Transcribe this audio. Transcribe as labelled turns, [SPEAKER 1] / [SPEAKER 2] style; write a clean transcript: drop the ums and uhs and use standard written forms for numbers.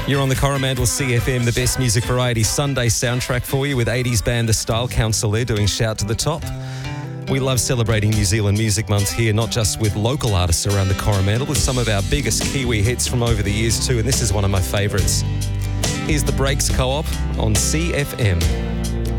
[SPEAKER 1] You're on the Coromandel CFM, the best music variety Sunday soundtrack for you with 80s band The Style Council there doing Shout to the Top. We love celebrating New Zealand Music Month here, not just with local artists around the Coromandel, with some of our biggest Kiwi hits from over the years too, and this is one of my favourites. Here's the Breaks Co-op on CFM.